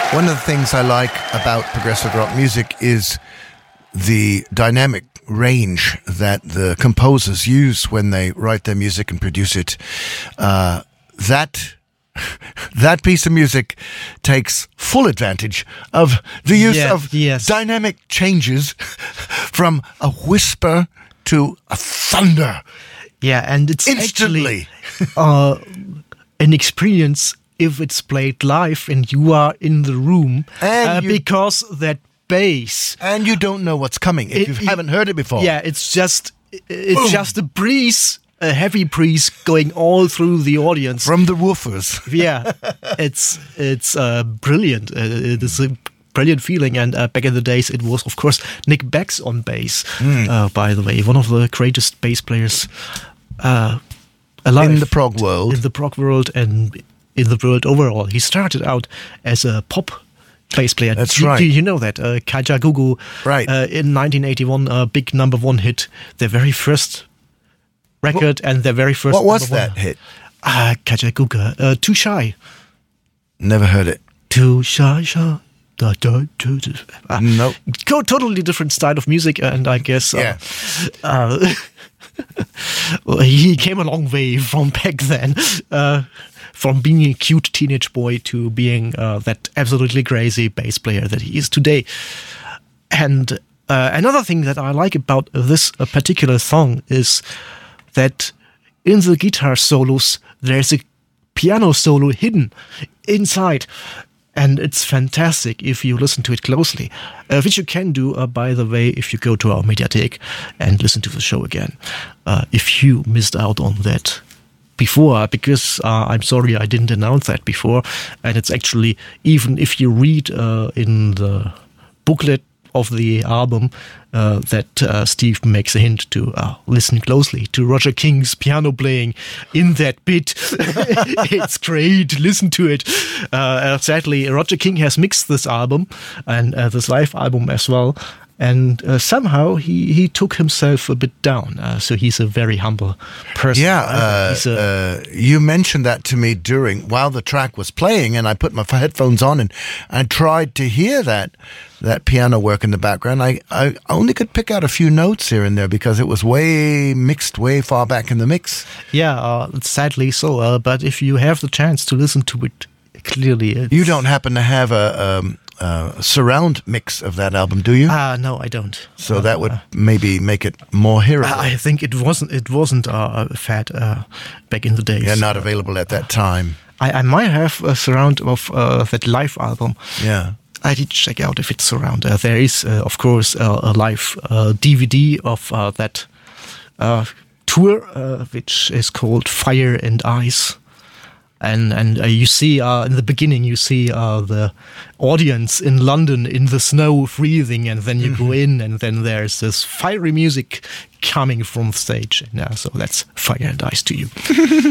One of the things I like about progressive rock music is the dynamic range that the composers use when they write their music and produce it. That piece of music takes full advantage of the use of dynamic changes from a whisper to a thunder. Yeah, and it's instantly an experience if it's played live and you are in the room, and because that bass, and you don't know what's coming if you haven't heard it before. Yeah, it's just a breeze, a heavy breeze going all through the audience from the woofers. Yeah, it's brilliant. It is a brilliant feeling. And back in the days, it was of course Nick Beggs on bass. By the way, one of the greatest bass players alive in the prog world. In the prog world and in the world overall. He started out as a pop bass player. That's right. You know that Kajagoogoo, right? In 1981, a big #1 hit, their very first record and their very first. What was that hit? Kajagoogoo, Too Shy. Never heard it. Too Shy. No. Totally different style of music, and I guess well, he came a long way from back then. From being a cute teenage boy to being that absolutely crazy bass player that he is today. And another thing that I like about this particular song is that in the guitar solos, there's a piano solo hidden inside. And it's fantastic if you listen to it closely, which you can do, by the way, if you go to our Mediathek and listen to the show again. If you missed out on that before, because I'm sorry I didn't announce that before, and it's actually, even if you read in the booklet of the album that Steve makes a hint to listen closely to Roger King's piano playing in that bit. It's great, listen to it. Sadly, Roger King has mixed this album and this live album as well. And somehow he took himself a bit down. So he's a very humble person. Yeah, you mentioned that to me while the track was playing, and I put my headphones on and I tried to hear that piano work in the background. I only could pick out a few notes here and there because it was mixed way far back in the mix. Yeah, sadly so. But if you have the chance to listen to it clearly, you don't happen to have a surround mix of that album, do you? No, I don't. So that would maybe make it more hearable. I think it wasn't a fad back in the days. Yeah, not available at that time. I might have a surround of that live album. Yeah. I did check out if it's surround. There is, of course, a live DVD of that tour, which is called Fire and Ice. And you see in the beginning, you see the audience in London in the snow freezing, and then you go in, and then there's this fiery music coming from the stage. And, so that's Fire and Ice to you.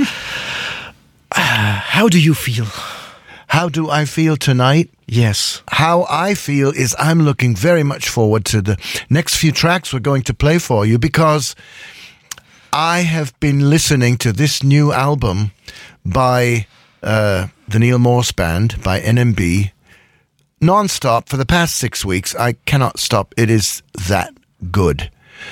How do you feel? How do I feel tonight? Yes. How I feel is I'm looking very much forward to the next few tracks we're going to play for you, because I have been listening to this new album by the Neil Morse Band, by NMB, non-stop for the past 6 weeks. I cannot stop. It is that good.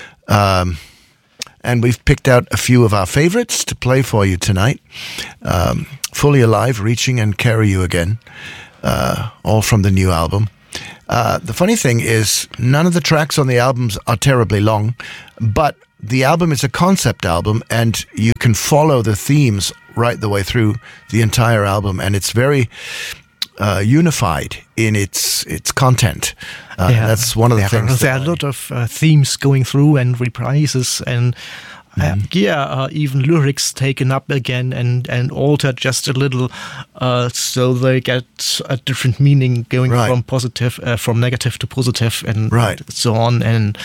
And we've picked out a few of our favorites to play for you tonight. Fully Alive, Reaching and Carry You Again, all from the new album. The funny thing is, none of the tracks on the albums are terribly long, but the album is a concept album, and you can follow the themes right the way through the entire album, and it's very unified in its content. That's one of the things. There are a lot of themes going through and reprises, and even lyrics taken up again and altered just a little, so they get a different meaning going from positive, from negative to positive, and so on. And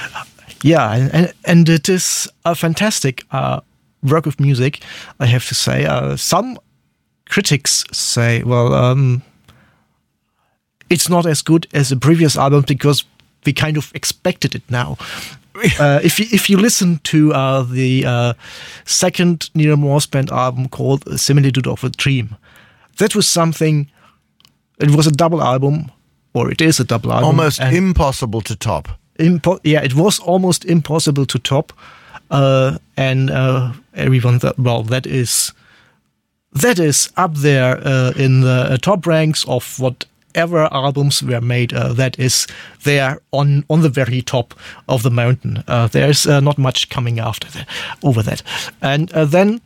and it is a fantastic work of music, I have to say. Some critics say, well, it's not as good as the previous album because we kind of expected it now. If you listen to the second Neil Morse Band album called Similitude of a Dream, that was something It was a double album, or it is a double album. Almost impossible to top. It was almost impossible to top. And everyone thought, well, that is up there in the top ranks of whatever albums were made. That is there on the very top of the mountain. There's not much coming over that. And then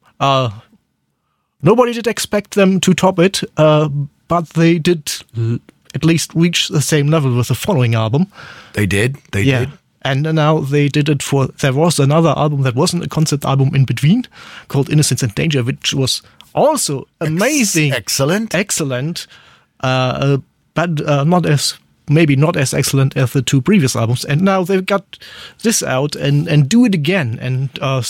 nobody did expect them to top it, but they did at least reach the same level with the following album. They did. They did. And now they did it there was another album that wasn't a concept album in between called Innocence and Danger, which was also amazing. Excellent. But maybe not as excellent as the two previous albums. And now they've got this out and do it again. And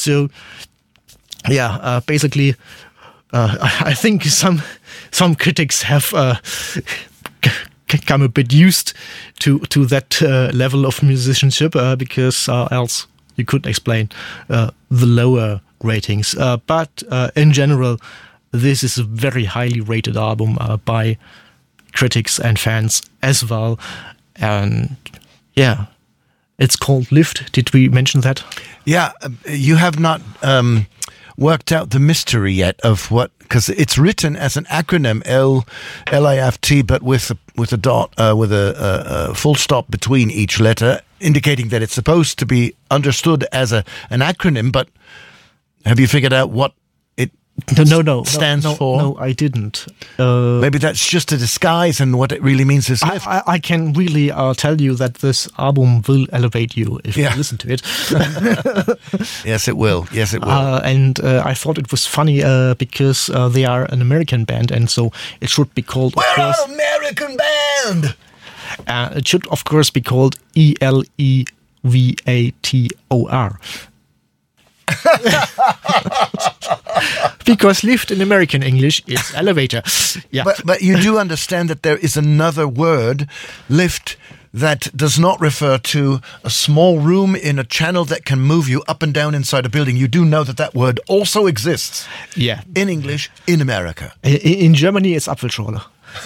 basically, I think some critics have become a bit used to that level of musicianship because else you couldn't explain the lower ratings. But in general, this is a very highly rated album by critics and fans as well. And yeah, it's called Lift. Did we mention that? Yeah, you have not worked out the mystery yet of what, because it's written as an acronym LIFT, but with a dot, with a full stop between each letter, indicating that it's supposed to be understood as an acronym. But have you figured out what it stands for? No, I didn't. Maybe that's just a disguise, and what it really means is lift. I can really tell you that this album will elevate you if you listen to it. Yes, it will. And I thought it was funny because they are an American band, and so it should be called... We're an American band! It should, of course, be called ELEVATOR. Because lift in American English is elevator. Yeah. But you do understand that there is another word, lift, that does not refer to a small room in a channel that can move you up and down inside a building. You do know that word also exists. Yeah. In English, in America. In Germany, it's Apfelschorle.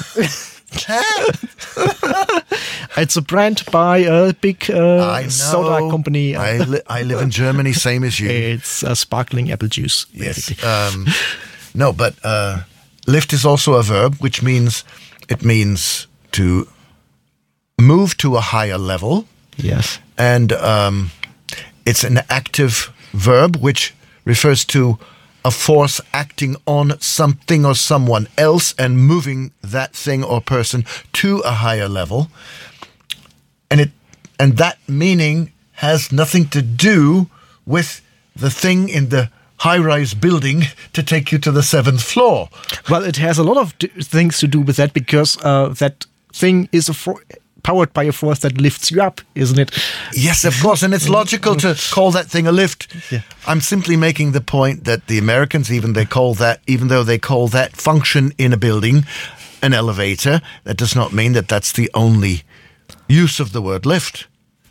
It's a brand by a big soda company. I live in Germany, same as you. It's sparkling apple juice. Yes. No, but lift is also a verb, which means to move to a higher level. Yes. And it's an active verb, which refers to a force acting on something or someone else and moving that thing or person to a higher level. And that meaning has nothing to do with the thing in the high-rise building to take you to the 7th floor. Well, it has a lot of things to do with that because that thing is powered by a force that lifts you up, isn't it? Yes, of course, and it's logical to call that thing a lift. Yeah. I'm simply making the point that the Americans, even though they call that function in a building an elevator, that does not mean that that's the only use of the word lift.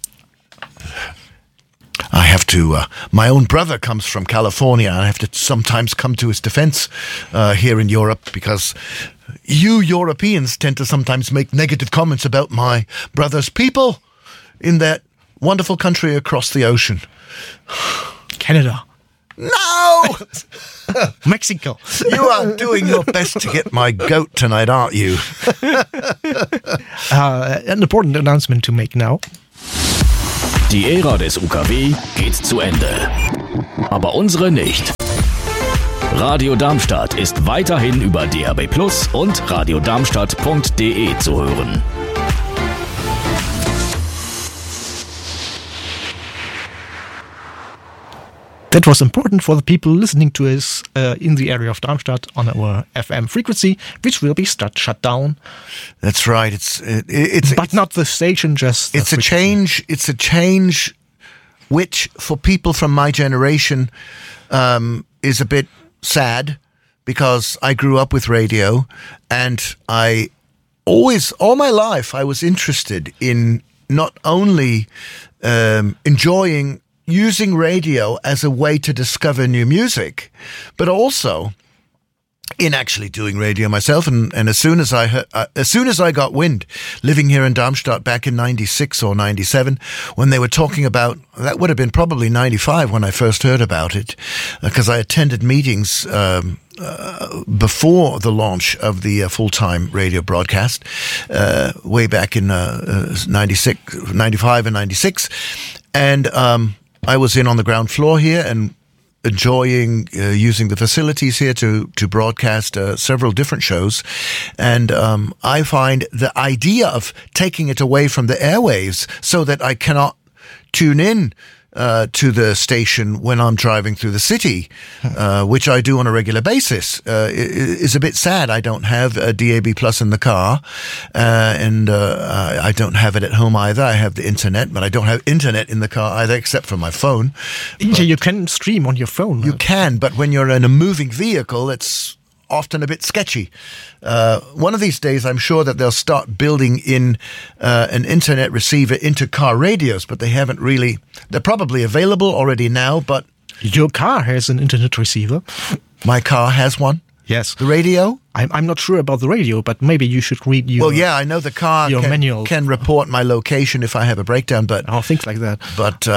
I have to, my own brother comes from California, and I have to sometimes come to his defense here in Europe because you Europeans tend to sometimes make negative comments about my brother's people in that wonderful country across the ocean. Canada. No! Mexico. You are doing your best to get my goat tonight, aren't you? An important announcement to make now. Die Ära des UKW geht zu Ende. Aber unsere nicht. Radio Darmstadt ist weiterhin über DAB+ und radiodarmstadt.de zu hören. That was important for the people listening to us in the area of Darmstadt on our FM frequency, which will be shut down. That's right. It's not the station. Just it's a change. It's a change, which for people from my generation is a bit sad because I grew up with radio, and I always, all my life, I was interested in not only enjoying using radio as a way to discover new music, but also in actually doing radio myself, and as soon as I got wind, living here in Darmstadt back in 96 or 97, when they were talking about, that would have been probably 95 when I first heard about it, because I attended meetings before the launch of the full-time radio broadcast, way back in 95 and 96, and I was in on the ground floor here and enjoying using the facilities here to broadcast several different shows. And I find the idea of taking it away from the airwaves so that I cannot tune in to the station when I'm driving through the city, which I do on a regular basis, is a bit sad. I don't have a DAB Plus in the car, and I don't have it at home either. I have the internet, but I don't have internet in the car either, except for my phone. Yeah, you can stream on your phone. You can, but when you're in a moving vehicle, it's often a bit sketchy. One of these days, I'm sure that they'll start building in an internet receiver into car radios, but they haven't really. They're probably available already now, but your car has an internet receiver. My car has one. Yes. The radio? I'm not sure about the radio, but maybe you should read your. Well, yeah, I know the car can report my location if I have a breakdown, but things like that. But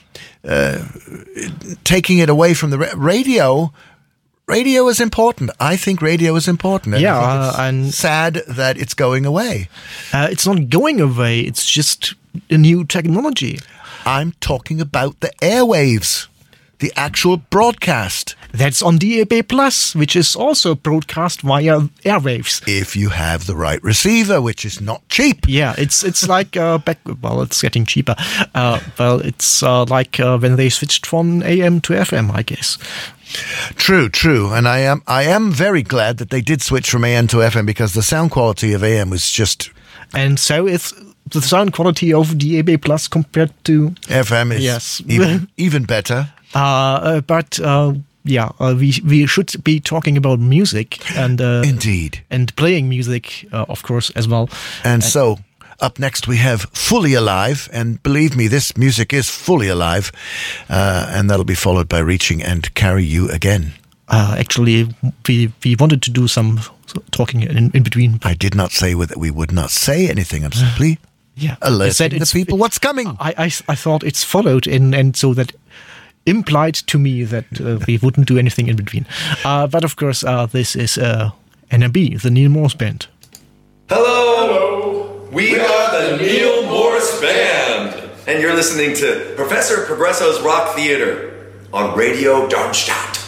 taking it away from the radio. Radio is important. I think radio is important. And sad that it's going away. It's not going away. It's just a new technology. I'm talking about the airwaves, the actual broadcast. That's on DAB+, which is also broadcast via airwaves. If you have the right receiver, which is not cheap. Yeah, it's like it's getting cheaper. It's like when they switched from AM to FM, I guess. True, and I am very glad that they did switch from AM to FM, because the sound quality of AM was just. And so it's the sound quality of DAB Plus compared to FM is even better. We should be talking about music and indeed, and playing music, of course, as well. And so. Up next, we have Fully Alive, and believe me, this music is fully alive, and that'll be followed by Reaching and Carry You Again. Actually, we wanted to do some talking in between. I did not say that we would not say anything. I'm simply alerting the people what's coming. I thought it's followed, and so that implied to me that we wouldn't do anything in between. But of course, this is NMB, the Neil Morse Band. Hello. We are the Neil Morse Band, and you're listening to Professor Progresso's Rock Theater on Radio Darmstadt.